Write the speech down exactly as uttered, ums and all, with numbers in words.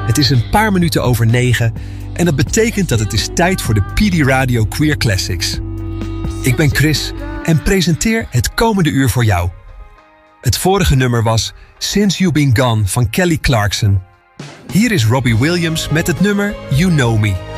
Het is een paar minuten over negen en dat betekent dat het is tijd voor de P D Radio Queer Classics. Ik ben Chris en presenteer het komende uur voor jou. Het vorige nummer was Since You've Been Gone van Kelly Clarkson. Hier is Robbie Williams met het nummer You Know Me.